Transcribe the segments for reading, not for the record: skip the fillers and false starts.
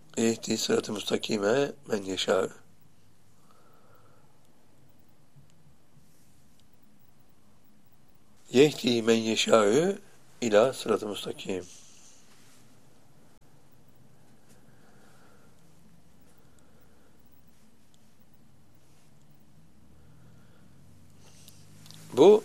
Yehdi sırat-ı müstakime men yeşâ. Yehdi men yeşâ'ü ila sırat-ı müstakim. Bu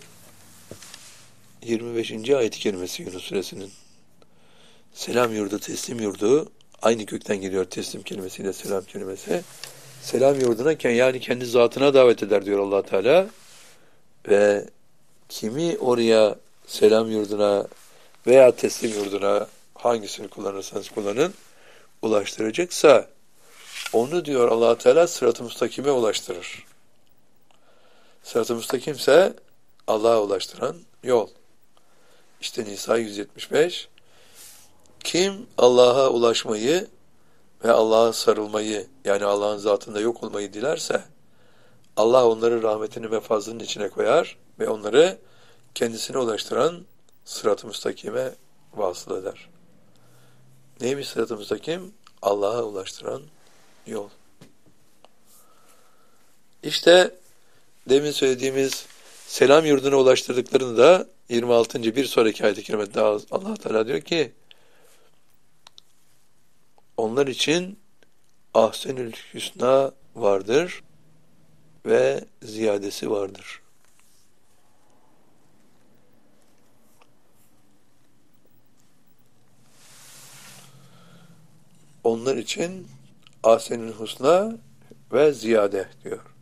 25. ayet-i kerimesi Yunus suresinin. Selam yurdu, teslim yurdu aynı kökten geliyor teslim kelimesiyle selam kelimesi. Selam yurduna yani kendi zatına davet eder diyor Allah Teala. Ve kimi oraya selam yurduna veya teslim yurduna hangisini kullanırsanız kullanın ulaştıracaksa onu diyor Allah Teala sırat-ı müstakime ulaştırır. Sırat-ı müstakimse Allah'a ulaştıran yol. İşte Nisa 175. Kim Allah'a ulaşmayı ve Allah'a sarılmayı yani Allah'ın zatında yok olmayı dilerse Allah onları rahmetinin ve fazlının içine koyar ve onları kendisine ulaştıran sırat-ı müstakime vasıl eder. Neymiş sırat-ı müstakim? Allah'a ulaştıran yol. İşte demin söylediğimiz selam yurduna ulaştırdıklarını da 26. bir sonraki ayet-i kerimede Allah Teala diyor ki onlar için ahsenül hüsna vardır ve ziyadesi vardır. Onlar için ahsenül husna ve ziyade diyor.